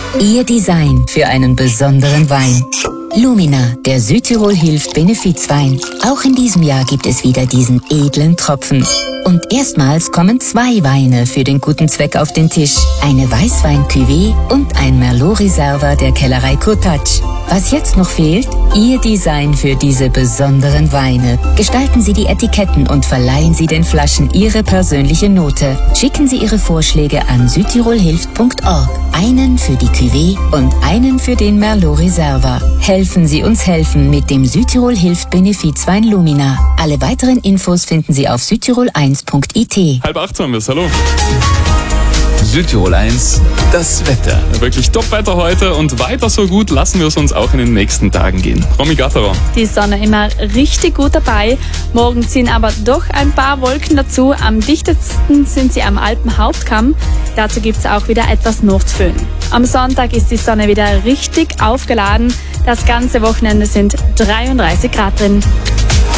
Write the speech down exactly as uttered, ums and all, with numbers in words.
Ihr Design für einen besonderen Wein. Lumina, der Südtirol hilft Benefizwein. Auch in diesem Jahr gibt es wieder diesen edlen Tropfen. Und erstmals kommen zwei Weine für den guten Zweck auf den Tisch. Eine Weißwein-Cuvée und ein Merlot-Reserva der Kellerei Kurtatsch. Was jetzt noch fehlt? Ihr Design für diese besonderen Weine. Gestalten Sie die Etiketten und verleihen Sie den Flaschen Ihre persönliche Note. Schicken Sie Ihre Vorschläge an südtirolhilft punkt org. Einen für die Cuvée und einen für den Merlot Reserva. Helfen Sie uns helfen mit dem Südtirol hilft Benefizwein Lumina. Alle weiteren Infos finden Sie auf südtirol eins punkt it. Halb acht haben wir es, hallo. Südtirol eins, das Wetter. Ja, wirklich Top-Wetter heute und weiter so gut lassen wir es uns auch in den nächsten Tagen gehen. Romy Gatterer. Die Sonne immer richtig gut dabei. Morgen ziehen aber doch ein paar Wolken dazu. Am dichtesten sind sie am Alpenhauptkamm. Dazu gibt es auch wieder etwas Nordföhn. Am Sonntag ist die Sonne wieder richtig aufgeladen. Das ganze Wochenende sind dreiunddreißig Grad drin.